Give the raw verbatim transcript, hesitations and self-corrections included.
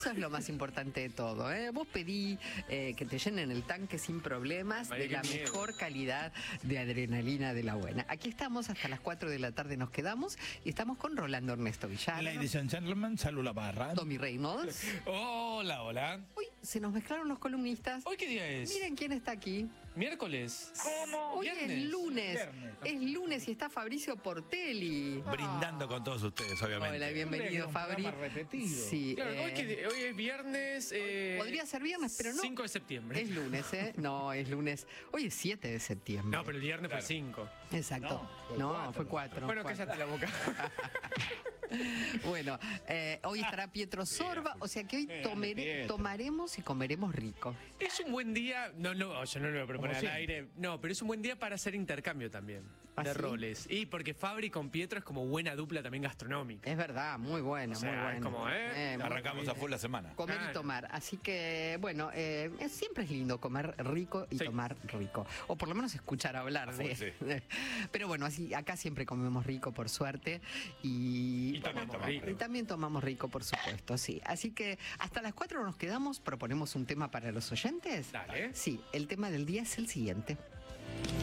Eso es lo más importante de todo, ¿eh? Vos pedí eh, que te llenen el tanque sin problemas, María, de la qué miedo. mejor calidad de adrenalina de la buena. Aquí estamos hasta las cuatro de la tarde, nos quedamos y estamos con Rolando Ernesto Villar, Ladies and gentlemen, Salud La Barra. Tommy Reynolds. Hola, hola. Uy, se nos mezclaron los columnistas. ¿Hoy qué día es? Miren quién está aquí. ¿Miércoles? Hoy es Viernes. lunes. Viernes. Es lunes y está Fabricio Portelli. Brindando con todos ustedes, obviamente. Hola, bienvenido, Un Fabri. programa repetido. Sí, Claro, eh, hoy, que- hoy es viernes. eh, podría ser viernes, pero no. cinco de septiembre. Es lunes, ¿eh? No, es lunes. Hoy es siete de septiembre. No, pero el viernes fue cinco. Exacto. No, fue No, cuatro. fue cuatro. Bueno, cuatro. cállate la boca. Bueno, eh, hoy estará Pietro Sorba, o sea que hoy Eh, tomere- Pietro. tomaremos y comeremos rico. Es un buen día. No, no, yo no lo voy a proponer Como al siempre. aire. No, pero es un buen día para hacer intercambio también. ¿Ah, de sí? roles. Y porque Fabri con Pietro es como buena dupla también gastronómica. Es verdad, muy bueno, O sea, muy bueno. es como, ¿eh? muy- Arrancamos a full la semana. Comer y Claro. tomar. Así que, bueno, eh, es- siempre es lindo comer rico y Sí. tomar rico. O por lo menos escuchar hablar de. full, sí. Pero bueno, así acá siempre comemos rico, por suerte. Y, Y tomamos bueno, rico. y también tomamos rico, por supuesto, sí. Así que hasta las cuatro nos quedamos, proponemos un tema para los oyentes. Dale. Sí, el tema del día es el siguiente.